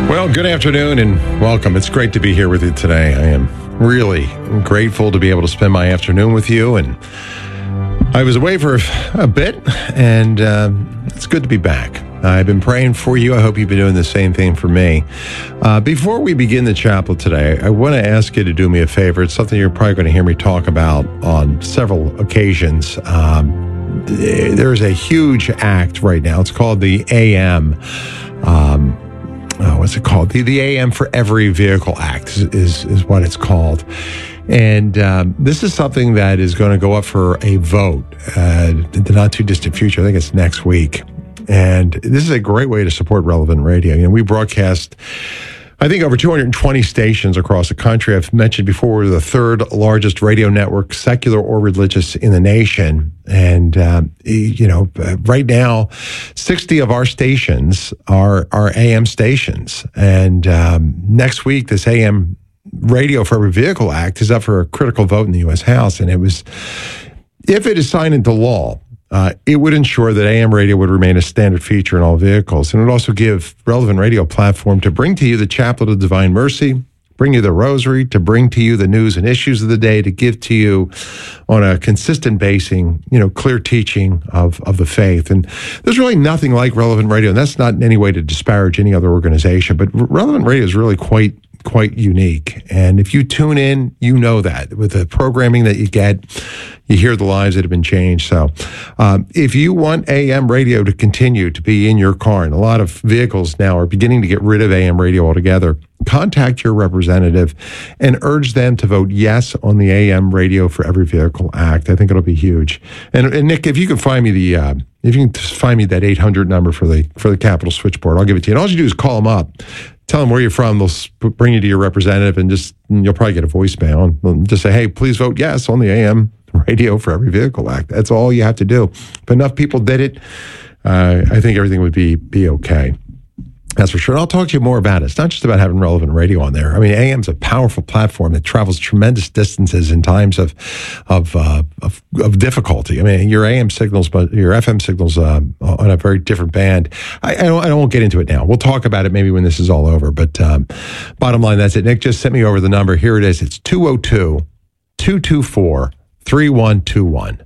Well, good afternoon and welcome. It's great to be here with you today. I am really grateful to be able to spend my afternoon with you. And I was away for a bit, and it's good to be back. I've been praying for you. I hope you've been doing the same thing for me. Before we begin the chapel today, I want to ask you to do me a favor. It's something you're probably going to hear me talk about on several occasions. There's a huge act right now. It's called the AM. What's it called? The AM for Every Vehicle Act is what it's called. And this is something that is going to go up for a vote in the not too distant future. I think it's next week. And this is a great way to support Relevant Radio. You know, we broadcast, I think, over 220 stations across the country. I've mentioned before, we're the third largest radio network, secular or religious, in the nation. And, right now, 60 of our stations are AM stations. And next week, this AM Radio for Every Vehicle Act is up for a critical vote in the U.S. House. And if it is signed into law, it would ensure that AM radio would remain a standard feature in all vehicles. And it would also give Relevant Radio a platform to bring to you the Chaplet of Divine Mercy, bring you the Rosary, to bring to you the news and issues of the day, to give to you on a consistent basing, clear teaching of the faith. And there's really nothing like Relevant Radio, and that's not in any way to disparage any other organization, but Relevant Radio is really quite unique. And if you tune in, you know that. With the programming that you get, you hear the lives that have been changed. So if you want AM radio to continue to be in your car, and a lot of vehicles now are beginning to get rid of AM radio altogether, contact your representative and urge them to vote yes on the AM Radio for Every Vehicle Act. I think it'll be huge. And Nick, if you can find me that 800 number for the Capitol switchboard, I'll give it to you. And all you do is call them up. Tell them where you're from. They'll bring you to your representative, and you'll probably get a voicemail. And just say, hey, please vote yes on the AM Radio for Every Vehicle Act. That's all you have to do. If enough people did it, I think everything would be okay. That's for sure. And I'll talk to you more about it. It's not just about having Relevant Radio on there. I mean, AM's a powerful platform that travels tremendous distances in times of difficulty. I mean, your AM signals, but your FM signals on a very different band. I won't get into it now. We'll talk about it maybe when this is all over. But bottom line, that's it. Nick just sent me over the number. Here it is. It's 202-224-3121.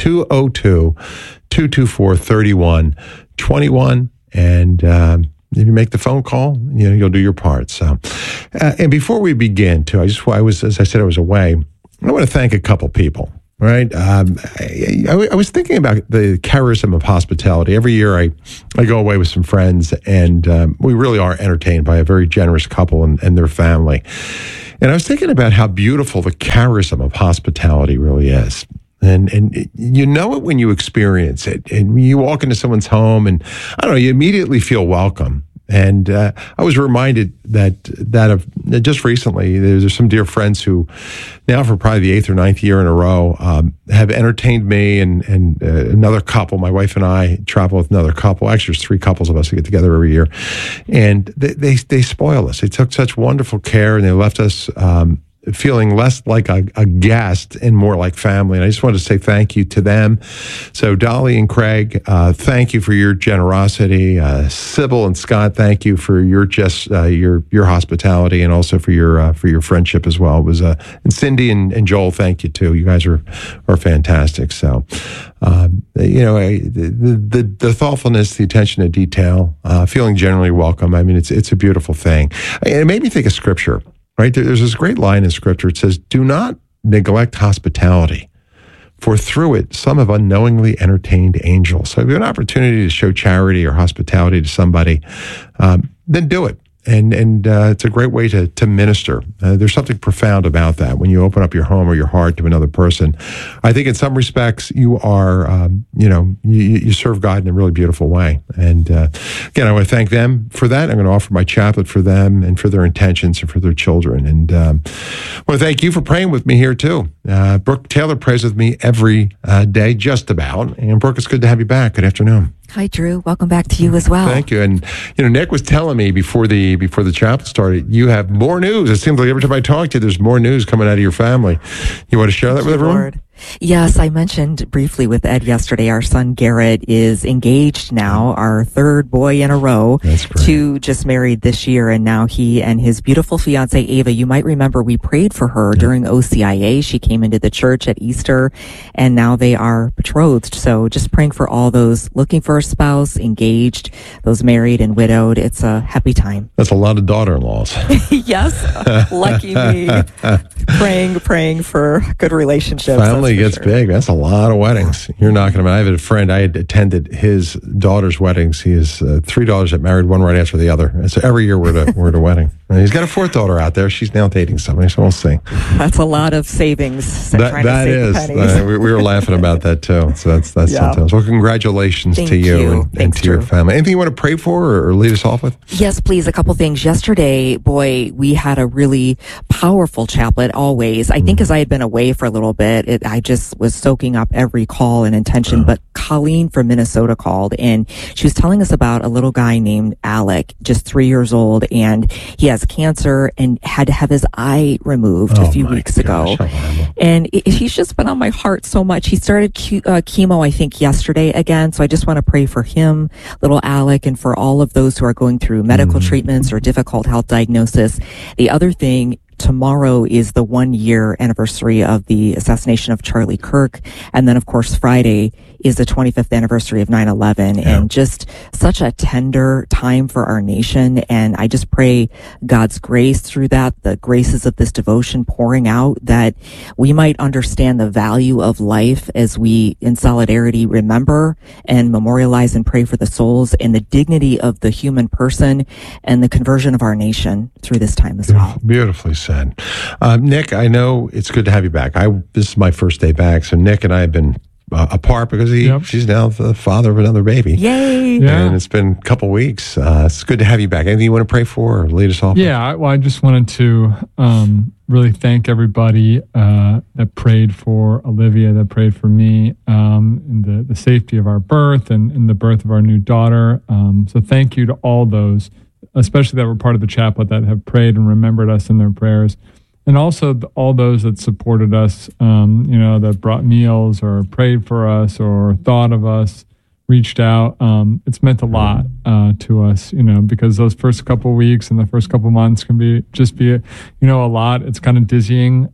202-224-3121. And if you make the phone call, you'll do your part. So, and before we begin, too, as I said, I was away. I want to thank a couple people. Right, I was thinking about the charism of hospitality. Every year, I go away with some friends, and we really are entertained by a very generous couple and their family. And I was thinking about how beautiful the charism of hospitality really is. And you know it when you experience it. And you walk into someone's home and, you immediately feel welcome. And I was reminded that just recently, there's some dear friends who now for probably the 8th or 9th year in a row have entertained me and another couple. My wife and I travel with another couple. Actually, there's 3 couples of us that get together every year. And they spoil us. They took such wonderful care, and they left us feeling less like a guest and more like family. And I just wanted to say thank you to them. So Dolly and Craig, thank you for your generosity. Sybil and Scott, thank you for your hospitality, and also for your friendship as well. It was and Cindy and Joel, thank you too. You guys are fantastic. So the thoughtfulness, the attention to detail, feeling generally welcome. I mean, it's a beautiful thing. And it made me think of Scripture. Right? There's this great line in Scripture. It says, do not neglect hospitality, for through it some have unknowingly entertained angels. So if you have an opportunity to show charity or hospitality to somebody, then do it. And it's a great way to minister. There's something profound about that when you open up your home or your heart to another person. I think in some respects you are, you serve God in a really beautiful way. And again, I want to thank them for that. I'm going to offer my chaplet for them and for their intentions and for their children. And I want to thank you for praying with me here too. Brooke Taylor prays with me every day, just about. And Brooke, it's good to have you back. Good afternoon. Hi, Drew. Welcome back to you as well. Thank you. And Nick was telling me before the chapel started, you have more news. It seems like every time I talk to you, there's more news coming out of your family. You want to share that with everyone? Lord. Yes, I mentioned briefly with Ed yesterday, our son Garrett is engaged now, our third boy in a row. That's great. 2 just married this year, and now he and his beautiful fiance Ava, you might remember we prayed for her during OCIA. She came into the church at Easter, and now they are betrothed. So just praying for all those looking for a spouse, engaged, those married and widowed. It's a happy time. That's a lot of daughter-in-laws. Yes, lucky me. Praying for good relationships. Family gets big. That's a lot of weddings. You're knocking them out. I have a friend. I had attended his daughter's weddings. He has 3 daughters that married one right after the other. And so every year we're at a wedding. And he's got a 4th daughter out there. She's now dating somebody, so we'll see. That's a lot of savings. That is. We were laughing about that too. So that's sometimes. Well, congratulations to you and to your family. Anything you want to pray for or lead us off with? Yes, please. A couple things. Yesterday, boy, we had a really powerful chaplet always. I think as I had been away for a little bit, I just was soaking up every call and intention. But Colleen from Minnesota called, and she was telling us about a little guy named Alec, just 3 years old, and he has cancer and had to have his eye removed a few weeks ago. And he's just been on my heart so much. He started chemo, I think, yesterday again. So I just want to pray for him, little Alec, and for all of those who are going through medical treatments or difficult health diagnosis. The other thing, tomorrow is the 1-year anniversary of the assassination of Charlie Kirk. And then, of course, Friday is the 25th anniversary of 9/11, and just such a tender time for our nation. And I just pray God's grace through that, the graces of this devotion pouring out, that we might understand the value of life as we, in solidarity, remember and memorialize and pray for the souls and the dignity of the human person and the conversion of our nation through this time as well. Beautifully said. Nick, I know it's good to have you back. This is my first day back, so Nick and I have been apart because she's now the father of another baby. Yay! Yeah. And it's been a couple weeks. It's good to have you back. Anything you want to pray for or lead us off? Yeah, well, I just wanted to really thank everybody that prayed for Olivia, that prayed for me, in the safety of our birth and in the birth of our new daughter. So thank you to all those, especially that were part of the chaplet, that have prayed and remembered us in their prayers. And also all those that supported us, that brought meals or prayed for us or thought of us, reached out. It's meant a lot to us, because those first couple of weeks and the first couple of months can be a lot. It's kind of dizzying,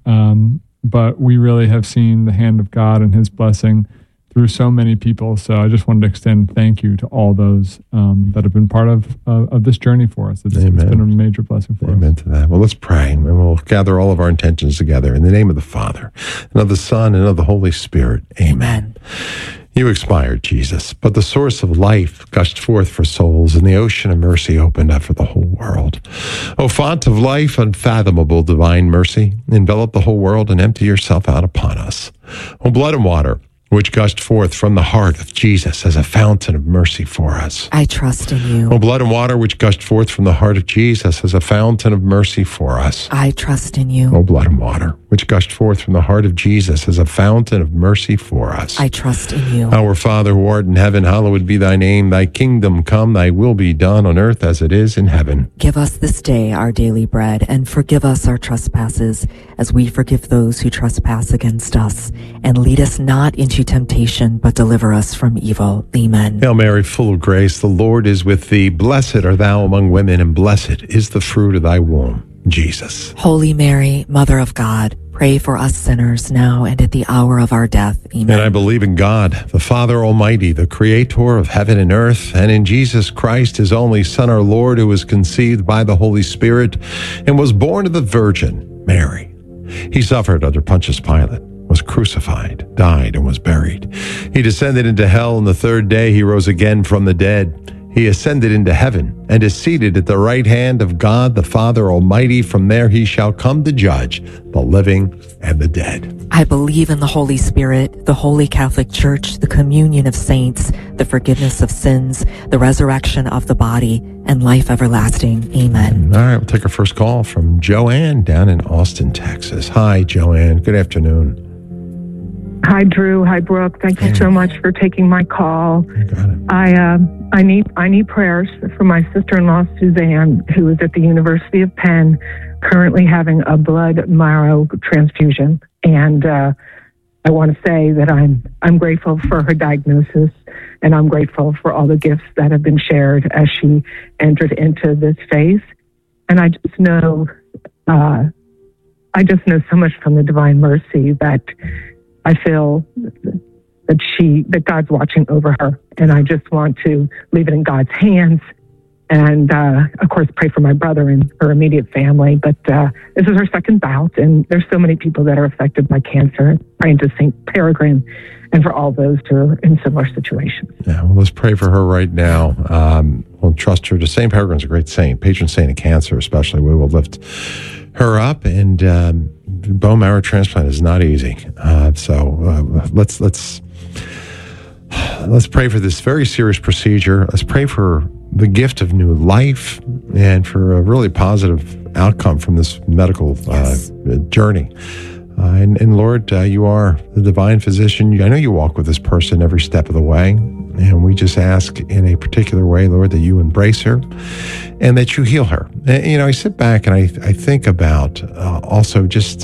but we really have seen the hand of God and His blessing through so many people. So I just wanted to extend thank you to all those that have been part of this journey for us. It's been a major blessing for us. Amen to that. Well, let's pray, and we'll gather all of our intentions together in the name of the Father, and of the Son, and of the Holy Spirit. Amen. You expired, Jesus, but the source of life gushed forth for souls, and the ocean of mercy opened up for the whole world. O font of life, unfathomable divine mercy, envelop the whole world and empty yourself out upon us. O blood and water, which gushed forth from the heart of Jesus as a fountain of mercy for us. I trust in you. O blood and water, which gushed forth from the heart of Jesus as a fountain of mercy for us. I trust in you. O blood and water, which gushed forth from the heart of Jesus as a fountain of mercy for us. I trust in you. Our Father, who art in heaven, hallowed be thy name. Thy kingdom come, thy will be done on earth as it is in heaven. Give us this day our daily bread, and forgive us our trespasses, as we forgive those who trespass against us. And lead us not into temptation, but deliver us from evil. Amen. Hail Mary, full of grace, the Lord is with thee. Blessed art thou among women, and blessed is the fruit of thy womb, Jesus. Holy Mary, Mother of God, pray for us sinners now and at the hour of our death. Amen. And I believe in God, the Father Almighty, the Creator of heaven and earth, and in Jesus Christ, His only Son, our Lord, who was conceived by the Holy Spirit and was born of the Virgin Mary. He suffered under Pontius Pilate, was crucified, died, and was buried. He descended into hell, and the third day He rose again from the dead. He ascended into heaven and is seated at the right hand of God the Father Almighty. From there He shall come to judge the living and the dead. I believe in the Holy Spirit, the Holy Catholic Church, the communion of saints, the forgiveness of sins, the resurrection of the body, and life everlasting. Amen. All right, we'll take our first call from Joanne down in Austin, Texas. Hi, Joanne. Good afternoon. Hi, Drew. Hi, Brooke. Thank you so much for taking my call. You got it. I need prayers for my sister-in-law, Suzanne, who is at the University of Penn, currently having a blood marrow transfusion. And I want to say that I'm grateful for her diagnosis, and I'm grateful for all the gifts that have been shared as she entered into this phase. And I just know so much from the divine mercy that I feel that God's watching over her, and I just want to leave it in God's hands. And, of course, pray for my brother and her immediate family. But this is her second bout, and there's so many people that are affected by cancer. Praying to St. Peregrine and for all those who are in similar situations. Yeah, well, let's pray for her right now. We'll trust her to St. Peregrine's a great saint, patron saint of cancer especially. We will lift her up, and bone marrow transplant is not easy. Let's pray for this very serious procedure. Let's pray for the gift of new life and for a really positive outcome from this medical journey. And Lord, you are the divine physician. I know you walk with this person every step of the way. And we just ask in a particular way, Lord, that you embrace her and that you heal her. And, I sit back and I think about also just,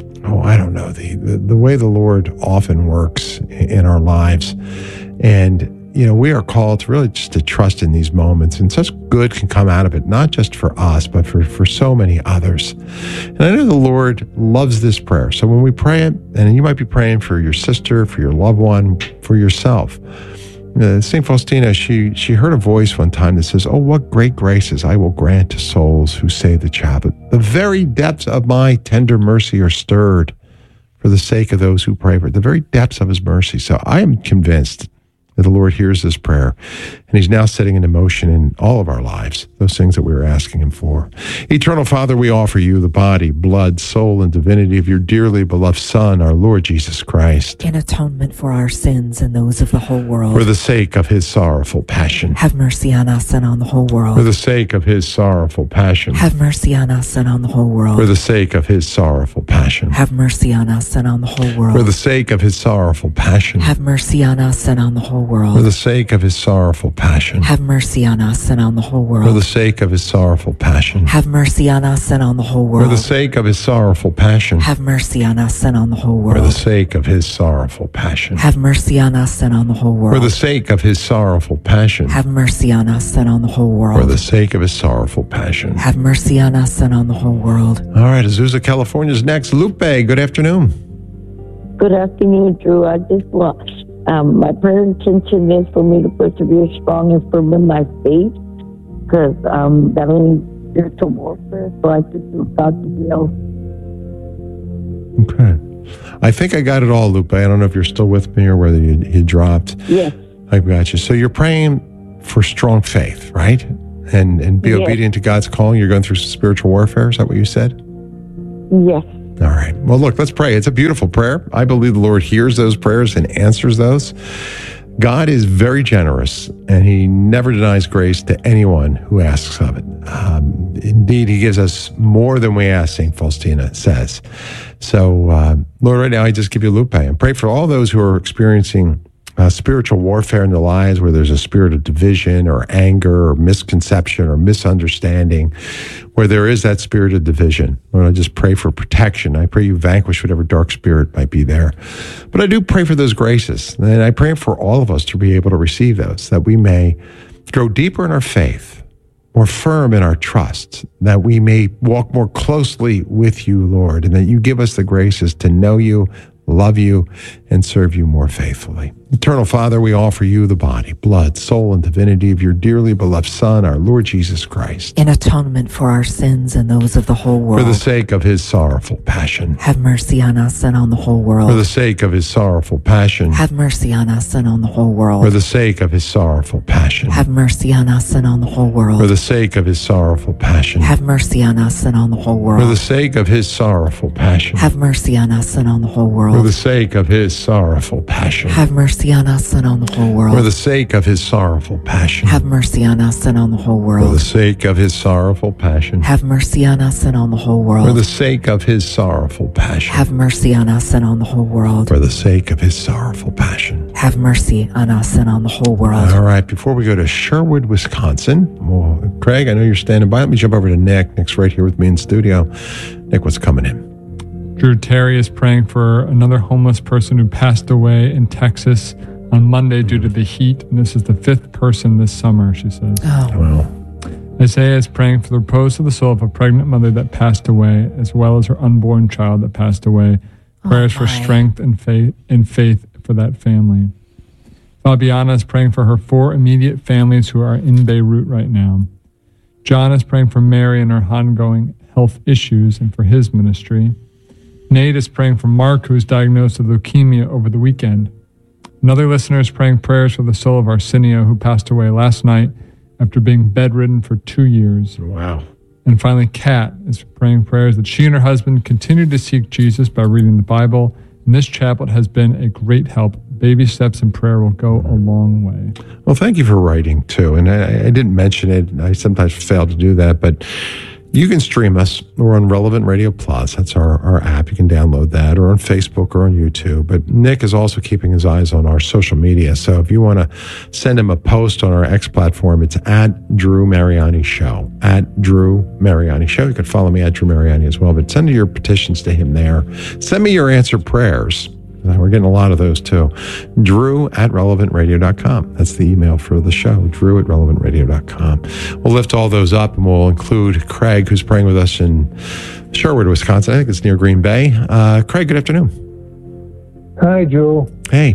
the way the Lord often works in our lives. And, we are called to really just to trust in these moments, and such good can come out of it, not just for us, but for so many others. And I know the Lord loves this prayer. So when we pray it, and you might be praying for your sister, for your loved one, for yourself. St. Faustina, she heard a voice one time that says, "Oh, what great graces I will grant to souls who say the chaplet. The very depths of my tender mercy are stirred for the sake of those who pray for it." The very depths of his mercy. So I am convinced that the Lord hears this prayer, and he's now setting into motion in all of our lives those things that we were asking him for. Eternal Father, we offer you the body, blood, soul, and divinity of your dearly beloved Son, our Lord Jesus Christ, in atonement for our sins and those of the whole world. For the sake of his sorrowful passion. Have mercy on us and on the whole world. For the sake of his sorrowful passion. Have mercy on us and on the whole world. For the sake of his sorrowful passion. Have mercy on us and on the whole world. For the sake of his sorrowful passion. Have mercy on us and on the whole world. For the sake of his sorrowful passion. Have mercy on us and on the whole world. For the sake of his sorrowful passion. Have mercy on us and on the whole world. For the sake of his sorrowful passion. Have mercy on us and on the whole world. For the sake of his sorrowful passion. Have mercy on us and on the whole world. For the sake of his sorrowful passion. Have mercy on us and on the whole world. For the sake of his sorrowful passion. Have mercy on us and on the whole world. All right, Azusa, California's next. Lupe, good afternoon. Good afternoon, Drew. I just want, my prayer intention is for me to persevere strong and firm in my faith, because battling spiritual warfare, so I just want God to be able. Okay. I think I got it all, Lupe. I don't know if you're still with me or whether you dropped. Yes. I've got you. So you're praying for strong faith, right? And be obedient to God's calling. You're going through spiritual warfare. Is that what you said? Yes. All right. Well, look, let's pray. It's a beautiful prayer. I believe the Lord hears those prayers and answers those. God is very generous, and he never denies grace to anyone who asks of it. Indeed, he gives us more than we ask, St. Faustina says. So, Lord, right now, I just give you Lupe and pray for all those who are experiencing spiritual warfare in their lives, where there's a spirit of division or anger or misconception or misunderstanding, where there is that spirit of division. Lord, I just pray for protection. I pray you vanquish whatever dark spirit might be there. But I do pray for those graces, and I pray for all of us to be able to receive those, that we may grow deeper in our faith, more firm in our trust, that we may walk more closely with you, Lord, and that you give us the graces to know you, love you, and serve you more faithfully. Eternal Father, we offer you the body, blood, soul, and divinity of your dearly beloved Son, our Lord Jesus Christ, in atonement for our sins and those of the whole world. For the sake of his sorrowful passion. Have mercy on us and on the whole world. For the sake of his sorrowful passion. Have mercy on us and on the whole world. For the sake of his sorrowful passion. Have mercy on us and on the whole world. For the sake of his sorrowful passion. Have mercy on us and on the whole world. For the sake of his sorrowful passion. Have mercy on us and on the whole world. For the sake of his sorrowful passion. Have mercy on us and on the whole world. For the sake of his sorrowful passion. Have mercy on us and on the whole world. For the sake of his sorrowful passion. Have mercy on us and on the whole world. For the sake of his sorrowful passion. Have mercy on us and on the whole world. For the sake of his sorrowful passion. Have mercy on us and on the whole world. All right, before we go to Sherwood, Wisconsin, well, Craig, I know you're standing by. Let me jump over to Nick. Nick's right here with me in studio. Nick, what's coming in? Drew Terry is praying for another homeless person who passed away in Texas on Monday due to the heat. And this is the 5th person this summer, she says. Oh. Wow. Isaiah is praying for the repose of the soul of a pregnant mother that passed away, as well as her unborn child that passed away. Prayers for strength and faith for that family. Fabiana is praying for her 4 immediate families who are in Beirut right now. John is praying for Mary and her ongoing health issues and for his ministry. Nate is praying for Mark, who was diagnosed with leukemia over the weekend. Another listener is praying prayers for the soul of Arsenio, who passed away last night after being bedridden for 2 years. Wow. And finally, Kat is praying prayers that she and her husband continue to seek Jesus by reading the Bible. And this chaplet has been a great help. Baby steps in prayer will go a long way. Well, thank you for writing, too. And I didn't mention it. I sometimes fail to do that, but you can stream us. We're on Relevant Radio Plus. That's our app. You can download that, or on Facebook or on YouTube. But Nick is also keeping his eyes on our social media. So if you want to send him a post on our X platform, it's at Drew Mariani Show. At Drew Mariani Show. You can follow me at Drew Mariani as well. But send your petitions to him there. Send me your answered prayers. We're getting a lot of those too. Drew at relevantradio.com. That's the email for the show. Drew at relevantradio.com. We'll lift all those up and we'll include Craig, who's praying with us in Sherwood, Wisconsin. I think it's near Green Bay. Craig, good afternoon. Hi, Drew. Hey.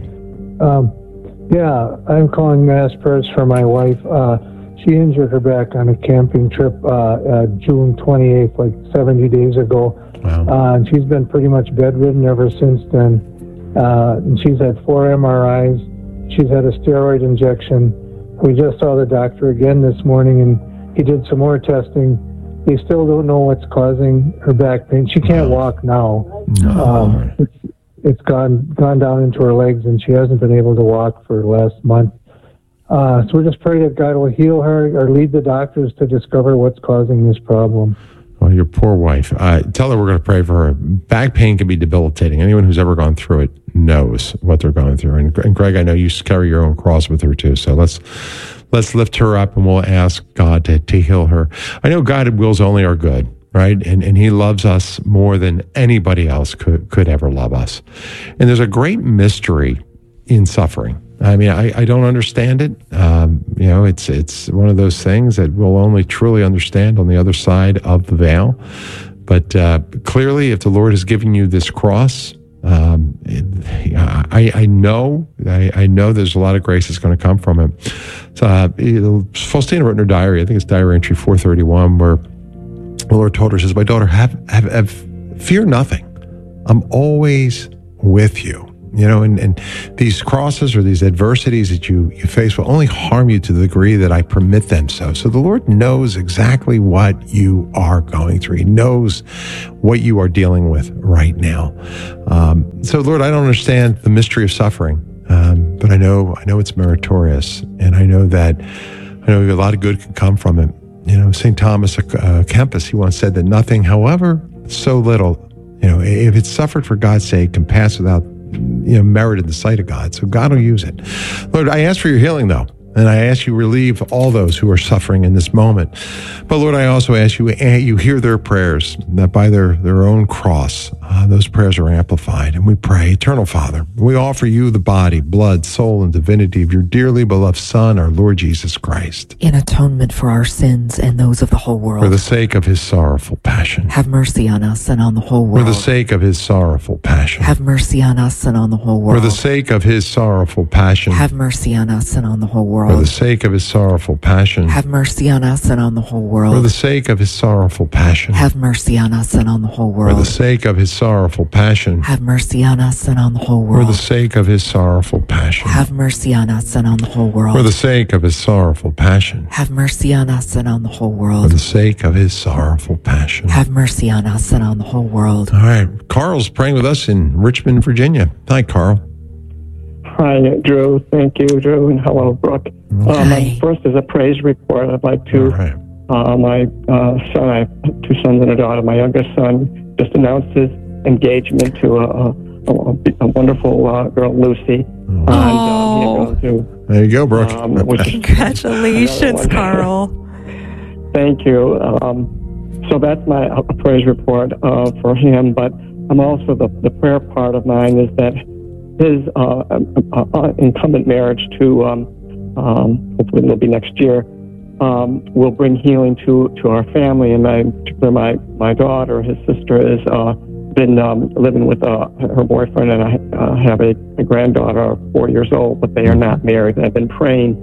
Yeah, I'm calling mass prayers for my wife. She injured her back on a camping trip June 28th, like 70 days ago. Wow. And she's been pretty much bedridden ever since then. And she's had 4 MRIs. She's had a steroid injection. We just saw the doctor again this morning, and he did some more testing. They still don't know what's causing her back pain. She can't walk now. No. It's gone down into her legs, and she hasn't been able to walk for the last month. So we're just praying that God will heal her or lead the doctors to discover what's causing this problem. Well, your poor wife. Tell her we're going to pray for her. Back pain can be debilitating. Anyone who's ever gone through it knows what they're going through. And Greg, I know you carry your own cross with her too. So let's lift her up and we'll ask God to heal her. I know God wills only our good, right? And he loves us more than anybody else could ever love us. And there's a great mystery in suffering. I mean, I don't understand it. It's one of those things that we'll only truly understand on the other side of the veil. But clearly, if the Lord has given you this cross, I know there's a lot of grace that's going to come from it. So, Faustina wrote in her diary, I think it's diary entry 431, where the Lord told her, says, "My daughter, have fear nothing. I'm always with you." You know, and these crosses or these adversities that you face will only harm you to the degree that I permit them so. So the Lord knows exactly what you are going through. He knows what you are dealing with right now. So Lord, I don't understand the mystery of suffering, but I know it's meritorious, and I know a lot of good can come from it. You know, St. Thomas Kempis, he once said that nothing, however so little, if it's suffered for God's sake, can pass without merit in the sight of God. So God will use it. Lord, I ask for your healing, though. And I ask you relieve all those who are suffering in this moment. But Lord, I also ask you hear their prayers, that by their own cross, those prayers are amplified. And we pray, Eternal Father, we offer you the body, blood, soul, and divinity of your dearly beloved Son, our Lord Jesus Christ. In atonement for our sins and those of the whole world. For the sake of his sorrowful passion. Have mercy on us and on the whole world. For the sake of his sorrowful passion. Have mercy on us and on the whole world. For the sake of his sorrowful passion. Have mercy on us and on the whole world. For the sake of his sorrowful passion. Have mercy on us and on the whole world. For the sake of his sorrowful passion. Have mercy on us and on the whole world. For the sake of his sorrowful passion. Have mercy on us and on the whole world. For the sake of his sorrowful passion. Have mercy on us and on the whole world. For the sake of his sorrowful passion. Have mercy on us and on the whole world. For the sake of his sorrowful passion. Have mercy on us and on the whole world. All right. Carl's praying with us in Richmond, Virginia. Hi, Carl. Hi, Drew. Thank you, Drew, and hello, Brooke. My first is a praise report. I'd like to. My son, I have 2 sons and a daughter. My youngest son just announced his engagement to a wonderful girl, Lucy. There you go, Brooke. Congratulations, Carl. Thank you. So that's my praise report for him. But I'm also the prayer part of mine is that his incumbent marriage to hopefully it'll be next year will bring healing to our family, and particularly my daughter. His sister has been living with her boyfriend, and I have a granddaughter, 4 years old, but they are not married. And I've been praying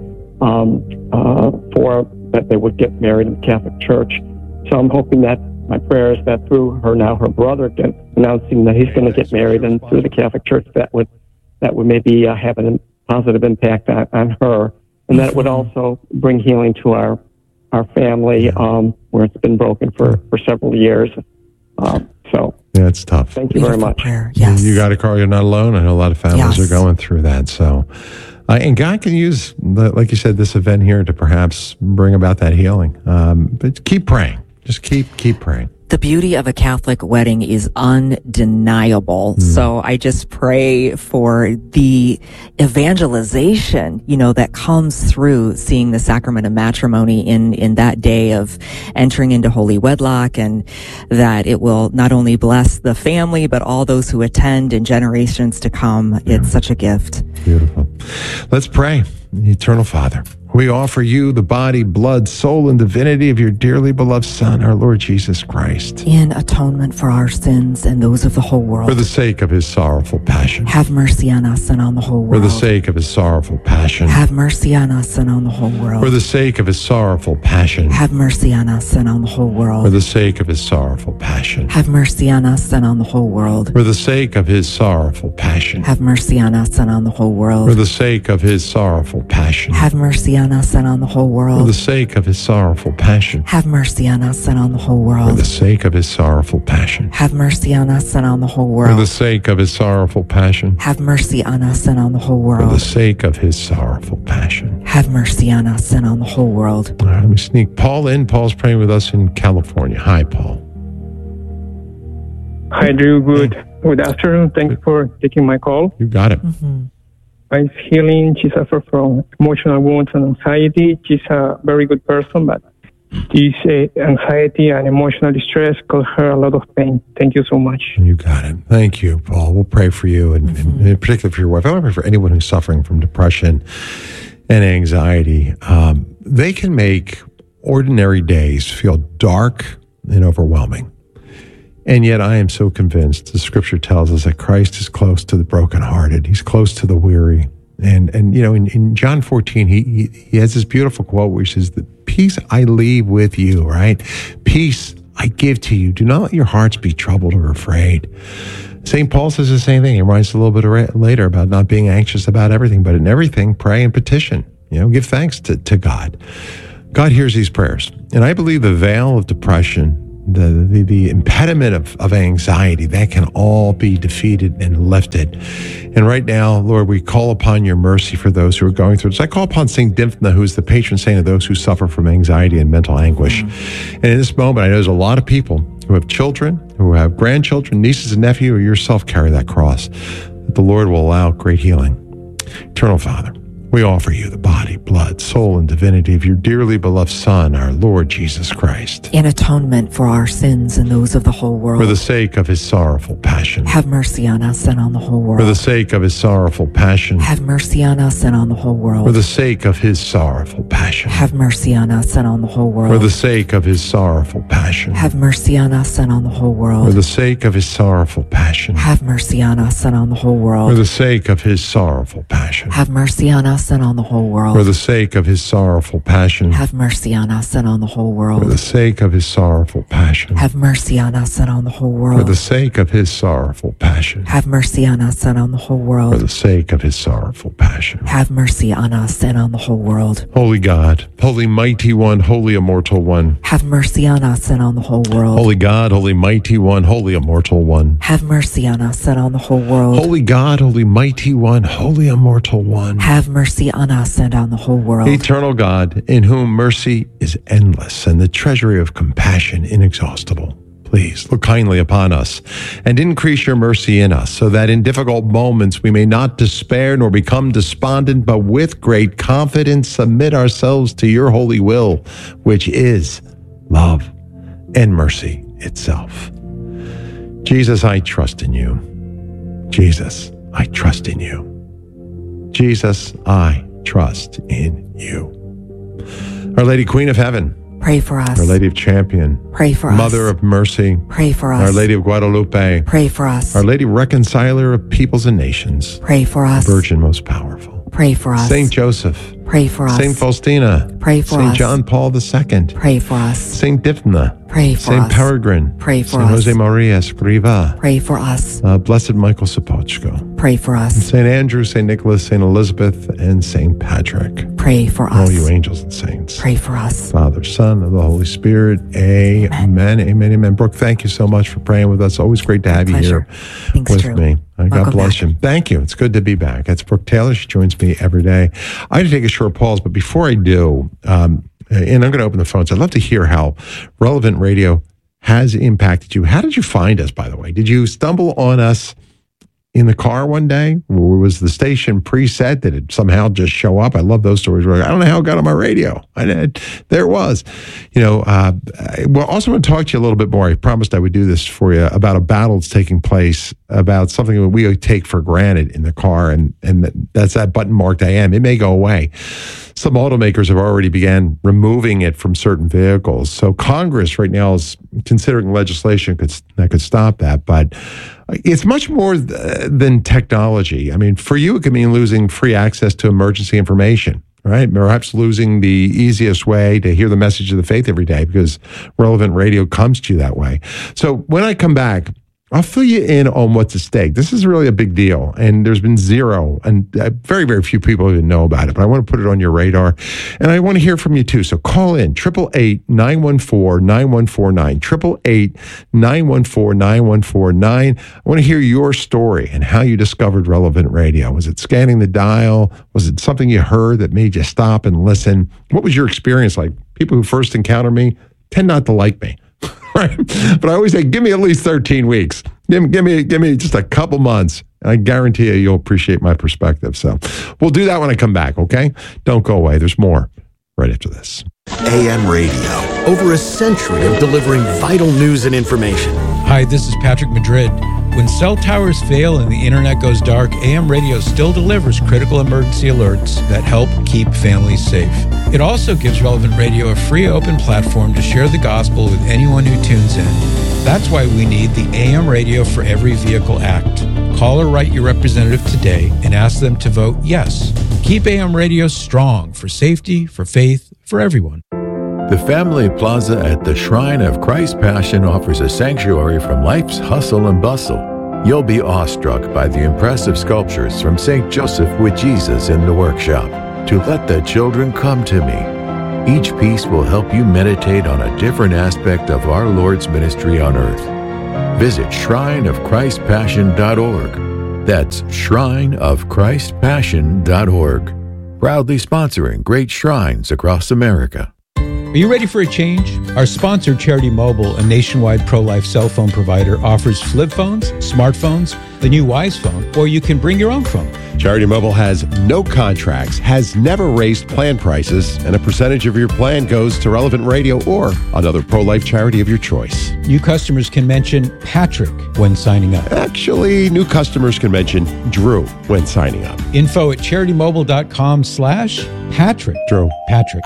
for that they would get married in the Catholic Church. So I'm hoping that my prayer is that through her brother announcing that he's going to get married, and through the Catholic Church that would maybe have a positive impact on her, and that it would also bring healing to our family where it's been broken for several years. So yeah, it's tough. Thank you very much. Prayer. Yes. You got to call. You're not alone. I know a lot of families are going through that. So, and God can use, like you said, this event here to perhaps bring about that healing. But keep praying. Just keep praying. The beauty of a Catholic wedding is undeniable. So I just pray for the evangelization, that comes through seeing the sacrament of matrimony in that day of entering into holy wedlock, and that it will not only bless the family, but all those who attend in generations to come. Yeah. It's such a gift. Beautiful. Let's pray. Eternal Father, we offer you the body, blood, soul, and divinity of your dearly beloved Son, our Lord Jesus Christ, in atonement for our sins and those of the whole world. For the sake of his sorrowful passion. Have mercy on us and on the whole world. For the sake of his sorrowful passion. Have mercy on us and on the whole world. For the sake of his sorrowful passion. Have mercy on us and on the whole world. For the sake of his sorrowful passion. Have mercy on us and on the whole world. For the sake of his sorrowful passion. Have mercy on us and on the whole world. For the sake of his sorrowful passion. Have mercy on us and on the whole world. For the sake of his sorrowful passion. Have mercy on us and on the whole world. For the sake of his sorrowful passion. Have mercy on us and on the whole world. For the sake of his sorrowful passion. Have mercy on us and on the whole world. For the sake of his sorrowful passion. Have mercy on us and on the whole world. All right, let me sneak Paul in. Paul's praying with us in California. Hi, Paul. Hi, Drew. Good afternoon. Thanks for taking my call. You got it. Mm-hmm. She's healing. She suffers from emotional wounds and anxiety. She's a very good person, but this anxiety and emotional distress cause her a lot of pain. Thank you so much. You got it. Thank you, Paul. We'll pray for you, and particularly for your wife. I want to pray for anyone who's suffering from depression and anxiety. They can make ordinary days feel dark and overwhelming. And yet I am so convinced, the scripture tells us that Christ is close to the brokenhearted. He's close to the weary. And in John 14, he has this beautiful quote which says, "The peace I leave with you," right? "Peace I give to you. Do not let your hearts be troubled or afraid." St. Paul says the same thing. He writes a little bit later about not being anxious about everything, but in everything, pray and petition. Give thanks to God. God hears these prayers. And I believe the veil of depression, the impediment of anxiety, that can all be defeated and lifted. And right now, Lord, we call upon your mercy for those who are going through this. I call upon St. Dymphna, who is the patron saint of those who suffer from anxiety and mental anguish. And in this moment, I know there's a lot of people who have children, who have grandchildren, nieces and nephews, or yourself carry that cross, that the Lord will allow great healing. Eternal Father, we offer you the body, blood, soul, and divinity of your dearly beloved Son, our Lord Jesus Christ, in atonement for our sins and those of the whole world. For the sake of his sorrowful passion. Have mercy on us and on the whole world. For the sake of his sorrowful passion. Have mercy on us and on the whole world. For the sake of his sorrowful passion. Have mercy on us and on the whole world. For the sake of his sorrowful passion. Have mercy on us and on the whole world. For the sake of his sorrowful passion. Have mercy on us and on the whole world. For the sake of his sorrowful passion. Have mercy on us and on the whole world. For the sake of his sorrowful passion. Have mercy on us and on the whole world. For the sake of his sorrowful passion. Have mercy on us and on the whole world. For the sake of his sorrowful passion. Have mercy on us and on the whole world. For the sake of his sorrowful passion. Have mercy on us and on the whole world. Holy God, holy mighty one, holy immortal one. Have mercy on us and on the whole world. Holy God, holy mighty one, holy immortal one. Have mercy on us and on the whole world. Holy God, holy mighty one, holy immortal one. Have mercy on us and on the whole world. Eternal God, in whom mercy is endless and the treasury of compassion inexhaustible. Please look kindly upon us and increase your mercy in us, so that in difficult moments we may not despair nor become despondent, but with great confidence submit ourselves to your holy will, which is love and mercy itself. Jesus, I trust in you. Jesus, I trust in you. Jesus, I trust in you. Our Lady Queen of Heaven, pray for us. Our Lady of Champion, pray for us. Mother of Mercy, pray for us. Our Lady of Guadalupe, pray for us. Our Lady Reconciler of Peoples and Nations, pray for us. Virgin Most Powerful, pray for us. Saint Joseph, pray for us. Saint Faustina, pray for us. Saint John Paul II, pray for us. Saint Diphna, pray for Saint us. Peregrine, pray for Saint us. Jose Maria Escriva, pray for us. Blessed Michael Sapochko, pray for us. Saint Andrew, Saint Nicholas, Saint Elizabeth, and Saint Patrick. Pray for us. All you angels and saints. Pray for us. Father, Son, and the Holy Spirit. Amen. Amen. Amen. Brooke, thank you so much for praying with us. Always great to have you here with me. God bless you. Thank you. It's good to be back. That's Brooke Taylor. She joins me every day. I had to take a short pause, but before I do, and I'm going to open the phones, I'd love to hear how Relevant Radio has impacted you. How did you find us, by the way? Did you stumble on us in the car one day? Or was the station preset? Did it somehow just show up? I love those stories. I don't know how it got on my radio. There it was. Well, also want to talk to you a little bit more. I promised I would do this for you about a battle that's taking place about something that we take for granted in the car, and that's that button marked AM. It may go away. Some automakers have already began removing it from certain vehicles. So Congress right now is considering legislation that could stop that, but it's much more than technology. I mean, for you, it could mean losing free access to emergency information, right? Perhaps losing the easiest way to hear the message of the faith every day because Relevant Radio comes to you that way. So when I come back, I'll fill you in on what's at stake. This is really a big deal, and there's been zero, and very, very few people even know about it, but I want to put it on your radar, and I want to hear from you too. So call in, 888-914-9149, 888-914-9149. I want to hear your story and how you discovered Relevant Radio. Was it scanning the dial? Was it something you heard that made you stop and listen? What was your experience like? People who first encounter me tend not to like me. Right. But I always say, give me at least 13 weeks. Give me just a couple months. And I guarantee you'll appreciate my perspective. So we'll do that when I come back, okay? Don't go away. There's more right after this. AM Radio, over a century of delivering vital news and information. Hi, this is Patrick Madrid. When cell towers fail and the internet goes dark, AM Radio still delivers critical emergency alerts that help keep families safe. It also gives Relevant Radio a free open platform to share the gospel with anyone who tunes in. That's why we need the AM Radio for Every Vehicle Act. Call or write your representative today and ask them to vote yes. Keep AM Radio strong for safety, for faith, for everyone. The Family Plaza at the Shrine of Christ's Passion offers a sanctuary from life's hustle and bustle. You'll be awestruck by the impressive sculptures from St. Joseph with Jesus in the workshop, To Let the Children Come to Me. Each piece will help you meditate on a different aspect of our Lord's ministry on earth. Visit shrineofchristpassion.org. That's shrineofchristpassion.org. Proudly sponsoring great shrines across America. Are you ready for a change? Our sponsor, Charity Mobile, a nationwide pro-life cell phone provider, offers flip phones, smartphones, the new Wise phone, or you can bring your own phone. Charity Mobile has no contracts, has never raised plan prices, and a percentage of your plan goes to Relevant Radio or another pro-life charity of your choice. New customers can mention Patrick when signing up. Actually, new customers can mention Drew when signing up. Info at CharityMobile.com/Patrick. Drew. Patrick.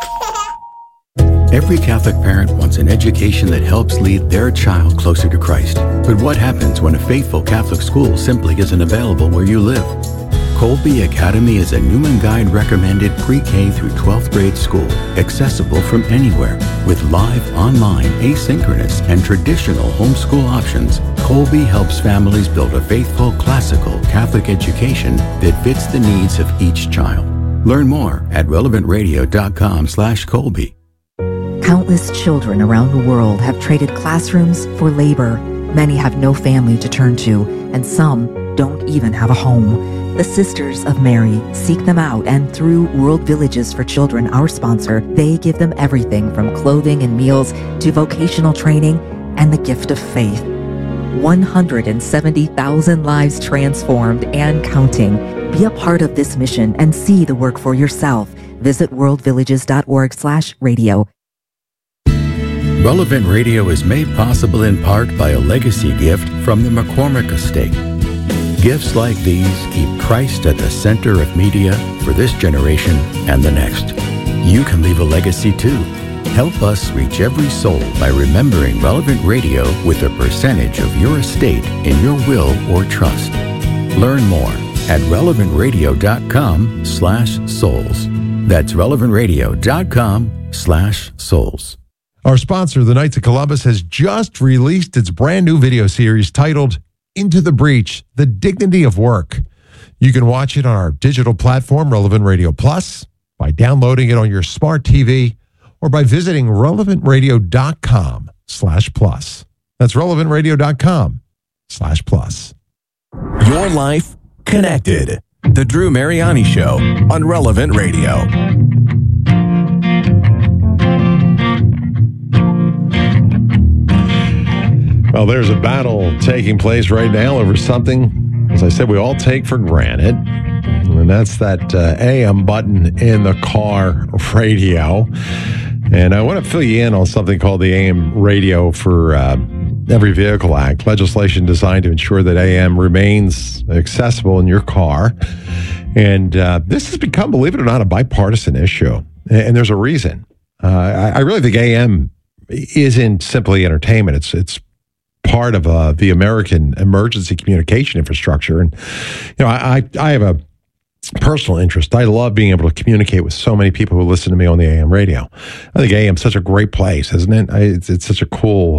Every Catholic parent wants an education that helps lead their child closer to Christ. But what happens when a faithful Catholic school simply isn't available where you live? Colby Academy is a Newman Guide recommended pre-K through 12th grade school, accessible from anywhere. With live, online, asynchronous, and traditional homeschool options, Colby helps families build a faithful, classical Catholic education that fits the needs of each child. Learn more at relevantradio.com/Colby. Countless children around the world have traded classrooms for labor. Many have no family to turn to, and some don't even have a home. The Sisters of Mary seek them out, and through World Villages for Children, our sponsor, they give them everything from clothing and meals to vocational training and the gift of faith. 170,000 lives transformed and counting. Be a part of this mission and see the work for yourself. Visit worldvillages.org/radio. Relevant Radio is made possible in part by a legacy gift from the McCormick Estate. Gifts like these keep Christ at the center of media for this generation and the next. You can leave a legacy too. Help us reach every soul by remembering Relevant Radio with a percentage of your estate in your will or trust. Learn more at relevantradio.com/souls. That's relevantradio.com/souls. Our sponsor, the Knights of Columbus, has just released its brand new video series titled Into the Breach, The Dignity of Work. You can watch it on our digital platform, Relevant Radio Plus, by downloading it on your smart TV, or by visiting relevantradio.com/plus. That's relevantradio.com/plus. Your life connected. The Drew Mariani Show on Relevant Radio. Well, there's a battle taking place right now over something, as I said, we all take for granted. And that's that AM button in the car radio. And I want to fill you in on something called the AM Radio for Every Vehicle Act, legislation designed to ensure that AM remains accessible in your car. And this has become, believe it or not, a bipartisan issue. And there's a reason. I really think AM isn't simply entertainment. It's part of the American emergency communication infrastructure. And, I have a personal interest. I love being able to communicate with so many people who listen to me on the AM radio. I think AM is such a great place, isn't it? It's such a cool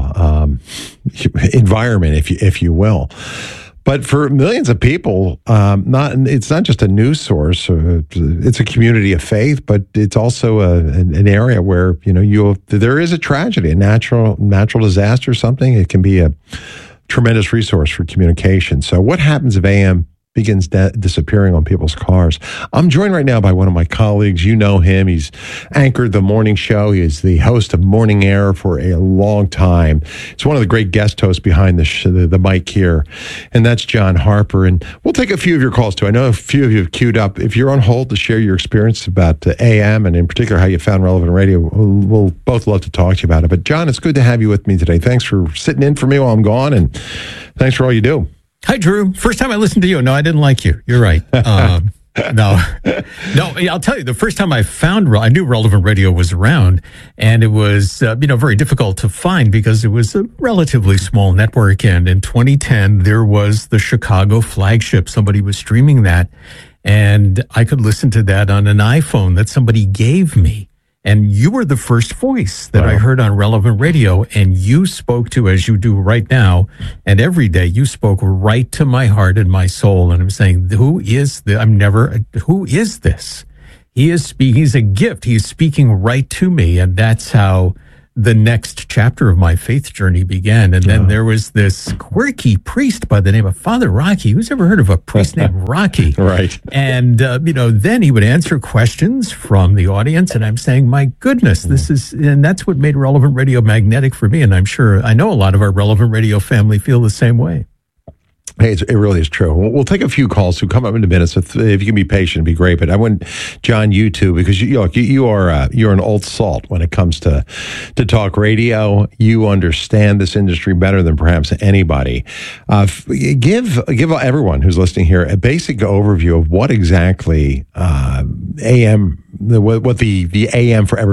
environment, if you will. But for millions of people, it's not just a news source. It's a community of faith, but it's also an area where there is a tragedy, a natural disaster, or something. It can be a tremendous resource for communication. So, what happens if AM begins disappearing on people's cars? I'm joined right now by one of my colleagues. You know him. He's anchored the morning show. He is the host of Morning Air for a long time. It's one of the great guest hosts behind the mic here, and that's John Harper. And we'll take a few of your calls, too. I know a few of you have queued up. If you're on hold to share your experience about AM, and in particular how you found Relevant Radio, we'll both love to talk to you about it. But, John, it's good to have you with me today. Thanks for sitting in for me while I'm gone, and thanks for all you do. Hi, Drew. First time I listened to you. No, I didn't like you. You're right. No, I'll tell you, the first time I knew Relevant Radio was around, and it was, very difficult to find because it was a relatively small network. And in 2010, there was the Chicago flagship. Somebody was streaming that, and I could listen to that on an iPhone that somebody gave me. And you were the first voice that I heard on Relevant Radio, and you spoke to, as you do right now, and every day you spoke right to my heart and my soul. And I'm saying, who is this? He's a gift. He's speaking right to me. And that's how the next chapter of my faith journey began. And then there was this quirky priest by the name of Father Rocky. Who's ever heard of a priest named Rocky? Right. And, then he would answer questions from the audience. And I'm saying, my goodness, and that's what made Relevant Radio magnetic for me. And I know a lot of our Relevant Radio family feel the same way. Hey, it really is true. We'll take a few calls to come up in a minute. So if you can be patient, it'd be great. But I want John, you too, because you're an old salt when it comes to talk radio. You understand this industry better than perhaps anybody. Give everyone who's listening here a basic overview of what exactly AM. What the AM for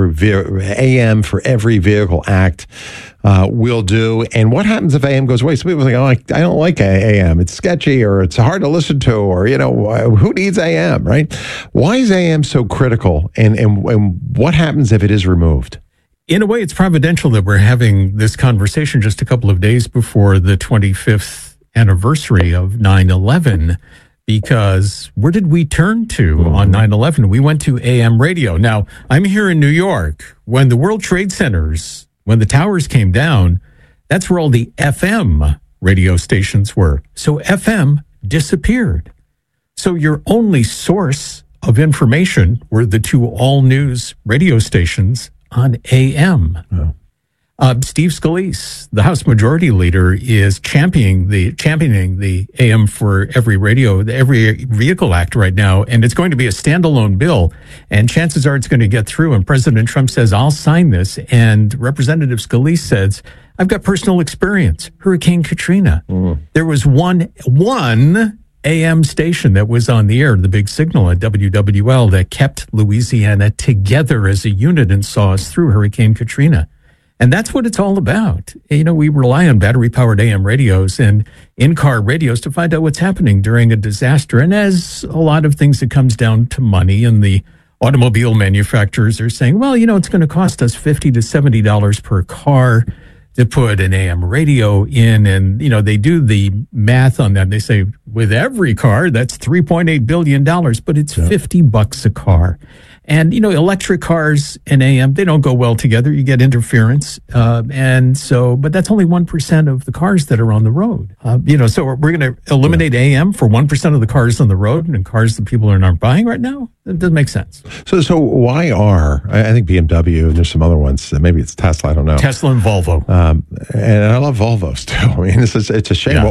Every Vehicle Act will do, and what happens if AM goes away? Some people think, I don't like AM. It's sketchy, or it's hard to listen to, or who needs AM, right? Why is AM so critical, and what happens if it is removed? In a way, it's providential that we're having this conversation just a couple of days before the 25th anniversary of 9/11. Because where did we turn to on 9/11? We went to AM radio. Now, I'm here in New York. When the World Trade Centers, when the towers came down, that's where all the FM radio stations were. So FM disappeared. So your only source of information were the two all-news radio stations on AM. Steve Scalise, the House Majority Leader, is championing the AM for every vehicle act right now, and it's going to be a standalone bill, and chances are it's going to get through. And President Trump says, "I'll sign this," and Representative Scalise says, "I've got personal experience. Hurricane Katrina. There was one AM station that was on the air, the big signal at WWL, that kept Louisiana together as a unit and saw us through Hurricane Katrina." And that's what it's all about. We rely on battery-powered AM radios and in-car radios to find out what's happening during a disaster. And as a lot of things, it comes down to money. And the automobile manufacturers are saying, well, it's going to cost us $50 to $70 per car to put an AM radio in. And, they do the math on that. They say, with every car, that's $3.8 billion, but it's $50 a car. And, electric cars and AM, they don't go well together. You get interference. But that's only 1% of the cars that are on the road. So we're going to eliminate AM for 1% of the cars on the road and cars that people aren't buying right now? That doesn't make sense. So why I think BMW, and there's some other ones, maybe it's Tesla, I don't know. Tesla and Volvo. And I love Volvos too. I mean, it's a shame. Yeah.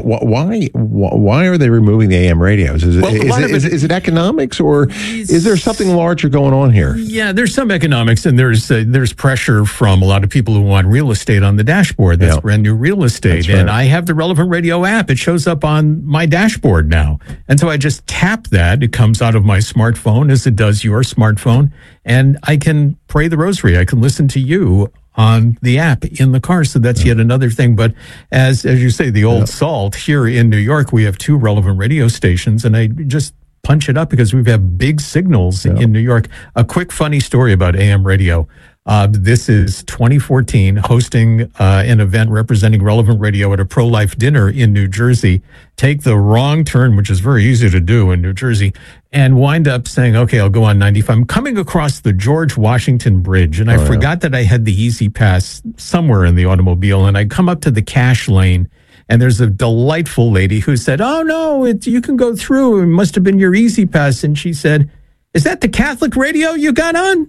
Why are they removing the AM radios? Is it economics, or is there something larger going on here? Yeah, there's some economics, and there's pressure from a lot of people who want real estate on the dashboard. That's brand new real estate. Right. And I have the Relevant Radio app. It shows up on my dashboard now. And so I just tap that. It comes out of my smartphone as it does your smartphone. And I can pray the rosary. I can listen to you on the app in the car. So that's yet another thing. But as you say, the old salt, here in New York, we have 2 Relevant Radio stations, and I just punch it up because we've had big signals in New York. A quick funny story about AM radio. This is 2014, hosting an event representing Relevant Radio at a pro-life dinner in New Jersey. Take the wrong turn, which is very easy to do in New Jersey, and wind up saying, okay, I'll go on 95. I'm coming across the George Washington Bridge, and I forgot that I had the Easy Pass somewhere in the automobile, and I come up to the cash lane, and there's a delightful lady who said, oh, no, you can go through. It must have been your Easy Pass. And she said, is that the Catholic radio you got on?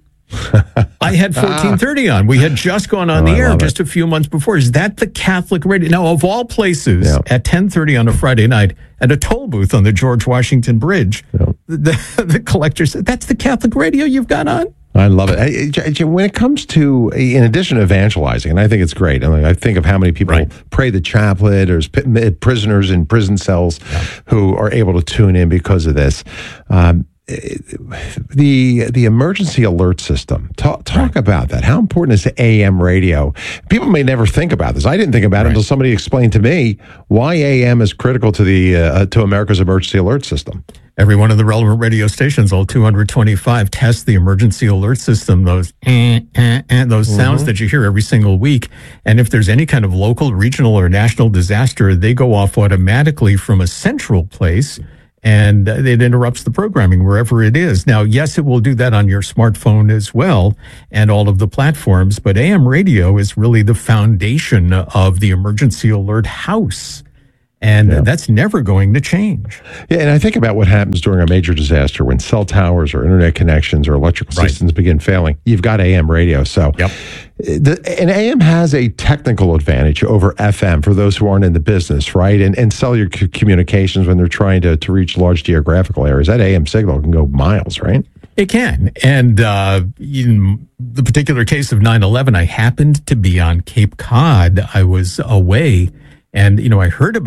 I had 1430 on. We had just gone on the air just a few months before. Is that the Catholic radio? Now, of all places, at 10:30 on a Friday night, at a toll booth on the George Washington Bridge, the collector said, that's the Catholic radio you've got on? I love it. When it comes to, in addition to evangelizing, and I think it's great. I think of how many people pray the chaplet, or prisoners in prison cells who are able to tune in because of this. The emergency alert system. Talk about that. How important is AM radio? People may never think about this. I didn't think about it until somebody explained to me why AM is critical to to America's emergency alert system. Every one of the Relevant Radio stations, all 225, tests the emergency alert system, those sounds that you hear every single week. And if there's any kind of local, regional, or national disaster, they go off automatically from a central place, and it interrupts the programming wherever it is. Now, yes, it will do that on your smartphone as well, and all of the platforms, but AM radio is really the foundation of the emergency alert house. And that's never going to change. Yeah, and I think about what happens during a major disaster when cell towers or internet connections or electrical systems begin failing. You've got AM radio. So and AM has a technical advantage over FM for those who aren't in the business, right? And cellular communications, when they're trying to reach large geographical areas, that AM signal can go miles, right? It can. And in the particular case of 9/11, I happened to be on Cape Cod. I was away, and, I heard about